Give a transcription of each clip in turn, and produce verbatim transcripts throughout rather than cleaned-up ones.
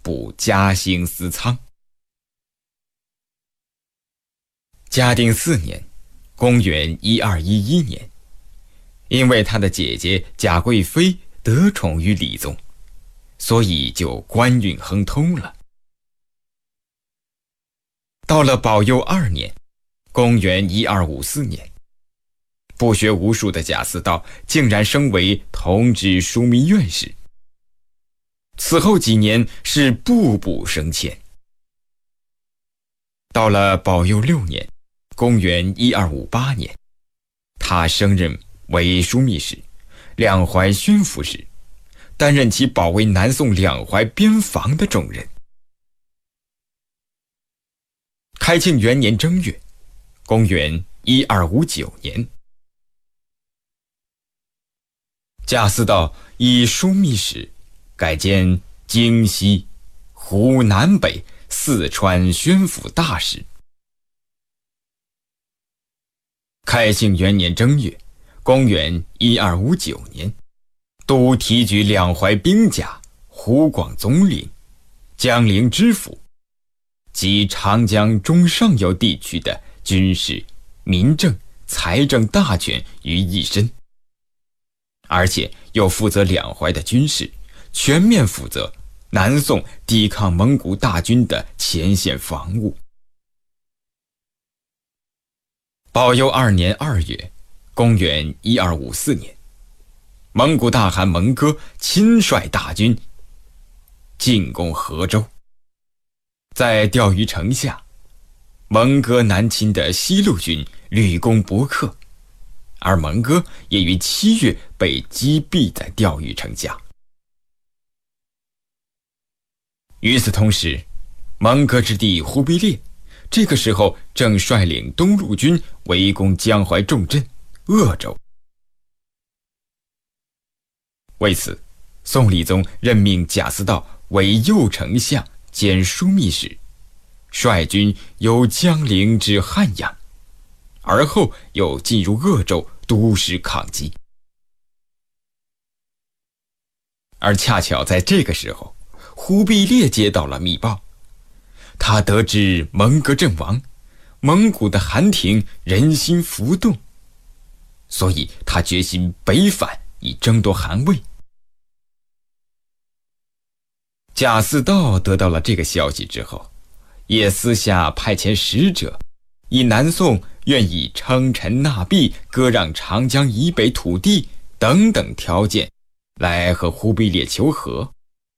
步嘉兴思仓。嘉定四年，公元一二一一年，因为他的姐姐贾贵妃得宠于理宗，所以就官运亨通了。到了保佑二年，公元一二五四年，不学无术的贾似道竟然升为同知枢密院使。此后几年是步步升迁。到了保佑六年，公元一二五八年，他升任为枢密使、两淮宣抚使，担任起保卫南宋两淮边防的重任。开庆元年正月，公元一二五九年，贾似道以枢密使改兼京西、湖南北、四川宣抚大使。开庆元年正月，公元一二五九年，都提举两淮兵甲、湖广总领、江陵知府及长江中上游地区的军事、民政、财政大权于一身，而且又负责两淮的军事，全面负责南宋抵抗蒙古大军的前线防务。保佑二年二月，公元一二五四年，蒙古大汗蒙哥亲率大军进攻河州。在钓鱼城下，蒙哥南侵的西路军屡攻不克，而蒙哥也于七月被击毙在钓鱼城下。与此同时，蒙哥之弟忽必烈这个时候正率领东路军围攻江淮重镇鄂州。为此，宋理宗任命贾似道为右丞相兼枢密使，率军由江陵至汉阳，而后又进入鄂州督师抗击。而恰巧在这个时候，忽必烈接到了密报，他得知蒙哥阵亡，蒙古的韩廷人心浮动，所以他决心北返以争夺汗位。贾似道得到了这个消息之后，也私下派遣使者，以南宋愿意称臣纳币、割让长江以北土地等等条件来和忽必烈求和。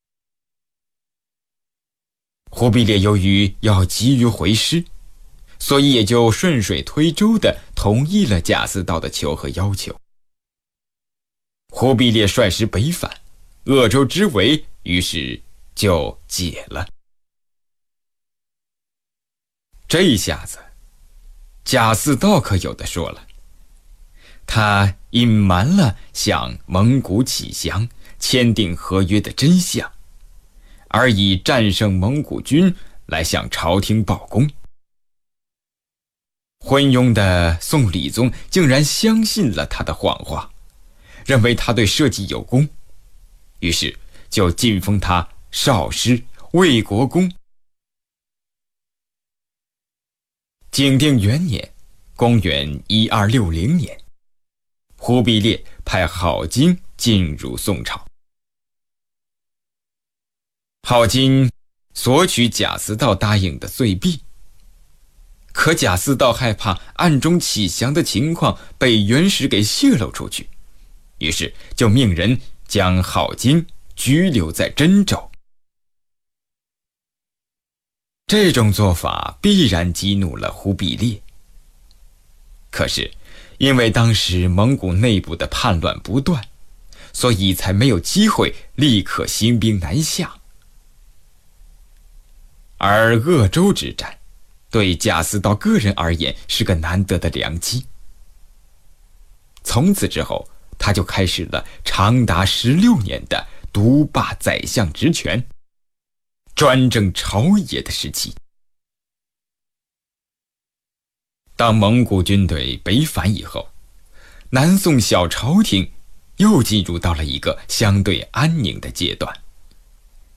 忽必烈由于要急于回师，所以也就顺水推舟地同意了贾似道的求和要求。忽必烈率师北返，鄂州之围于是就解了。这一下子，贾似道可有的说了，他隐瞒了向蒙古乞降、签订合约的真相，而以战胜蒙古军来向朝廷报功。昏庸的宋理宗竟然相信了他的谎话，认为他对社稷有功，于是就晋封他少师、魏国公。景定元年，公元一二六零年，忽必烈派郝经进入宋朝。郝经索取贾似道答应的罪币，可贾似道害怕暗中乞降的情况被元使给泄露出去，于是就命人将郝经拘留在真州。这种做法必然激怒了忽必烈，可是因为当时蒙古内部的叛乱不断，所以才没有机会立刻兴兵南下。而鄂州之战对贾似道个人而言是个难得的良机。从此之后，他就开始了长达十六年的独霸宰相职权，专政朝野的时期。当蒙古军队北返以后，南宋小朝廷又进入到了一个相对安宁的阶段。